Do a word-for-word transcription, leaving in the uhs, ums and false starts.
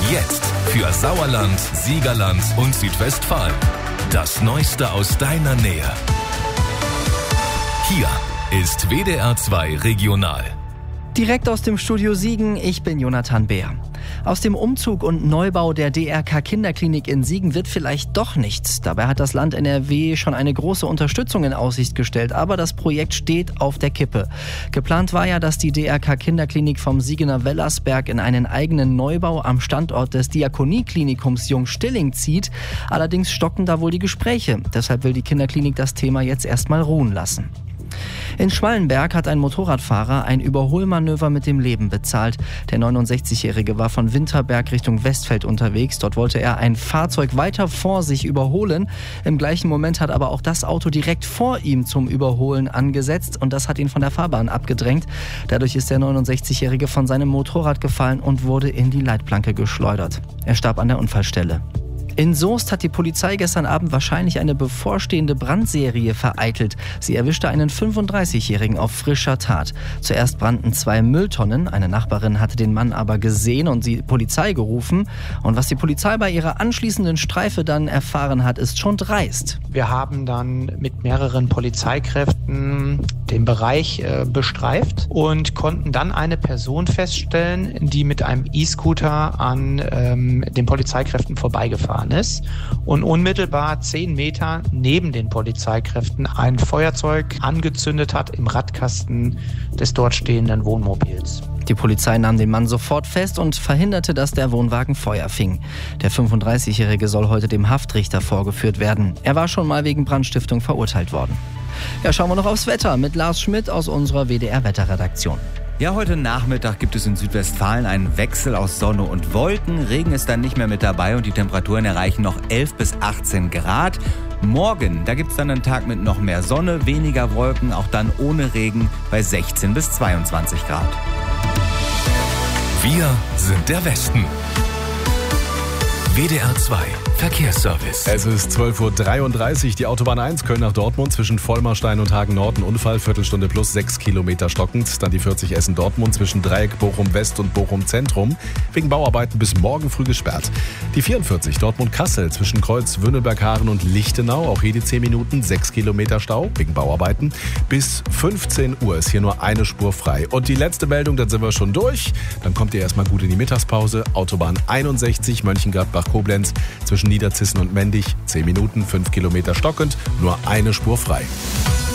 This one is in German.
Jetzt für Sauerland, Siegerland und Südwestfalen. Das Neueste aus deiner Nähe. Hier ist W D R zwei Regional. Direkt aus dem Studio Siegen, ich bin Jonathan Beer. Aus dem Umzug und Neubau der D R K Kinderklinik in Siegen wird vielleicht doch nichts. Dabei hat das Land N R W schon eine große Unterstützung in Aussicht gestellt, aber das Projekt steht auf der Kippe. Geplant war ja, dass die D R K Kinderklinik vom Siegener Wellersberg in einen eigenen Neubau am Standort des Diakonieklinikums Jungstilling zieht. Allerdings stocken da wohl die Gespräche. Deshalb will die Kinderklinik das Thema jetzt erstmal ruhen lassen. In Schmallenberg hat ein Motorradfahrer ein Überholmanöver mit dem Leben bezahlt. Der neunundsechzigjährige war von Winterberg Richtung Westfeld unterwegs. Dort wollte er ein Fahrzeug weiter vor sich überholen. Im gleichen Moment hat aber auch das Auto direkt vor ihm zum Überholen angesetzt und das hat ihn von der Fahrbahn abgedrängt. Dadurch ist der neunundsechzigjährige von seinem Motorrad gefallen und wurde in die Leitplanke geschleudert. Er starb an der Unfallstelle. In Soest hat die Polizei gestern Abend wahrscheinlich eine bevorstehende Brandserie vereitelt. Sie erwischte einen fünfunddreißigjährigen auf frischer Tat. Zuerst brannten zwei Mülltonnen. Eine Nachbarin hatte den Mann aber gesehen und die Polizei gerufen. Und was die Polizei bei ihrer anschließenden Streife dann erfahren hat, ist schon dreist. Wir haben dann mit mehreren Polizeikräften den Bereich äh, bestreift und konnten dann eine Person feststellen, die mit einem E-Scooter an ähm, den Polizeikräften vorbeigefahren ist und unmittelbar zehn Meter neben den Polizeikräften ein Feuerzeug angezündet hat im Radkasten des dort stehenden Wohnmobils. Die Polizei nahm den Mann sofort fest und verhinderte, dass der Wohnwagen Feuer fing. Der fünfunddreißigjährige soll heute dem Haftrichter vorgeführt werden. Er war schon mal wegen Brandstiftung verurteilt worden. Ja, schauen wir noch aufs Wetter mit Lars Schmidt aus unserer W D R-Wetterredaktion. Ja, heute Nachmittag gibt es in Südwestfalen einen Wechsel aus Sonne und Wolken. Regen ist dann nicht mehr mit dabei und die Temperaturen erreichen noch elf bis achtzehn Grad. Morgen, da gibt es dann einen Tag mit noch mehr Sonne, weniger Wolken, auch dann ohne Regen bei sechzehn bis zweiundzwanzig Grad. Wir sind der Westen. W D R zwei Verkehrsservice. Es ist zwölf Uhr dreiunddreißig, die Autobahn eins Köln nach Dortmund zwischen Vollmerstein und Hagen-Nord, ein Unfall, Viertelstunde plus sechs Kilometer stockend. Dann die vierzig Essen-Dortmund zwischen Dreieck Bochum-West und Bochum-Zentrum, wegen Bauarbeiten bis morgen früh gesperrt. Die vierundvierzig Dortmund-Kassel zwischen Kreuz Wünnelberg-Haaren und Lichtenau, auch hier die zehn Minuten, sechs Kilometer Stau, wegen Bauarbeiten. Bis fünfzehn Uhr ist hier nur eine Spur frei. Und die letzte Meldung, dann sind wir schon durch. Dann kommt ihr erstmal gut in die Mittagspause. Autobahn einundsechzig Mönchengladbach-Koblenz zwischen Niederzissen und Mendig, zehn Minuten, fünf Kilometer stockend, nur eine Spur frei.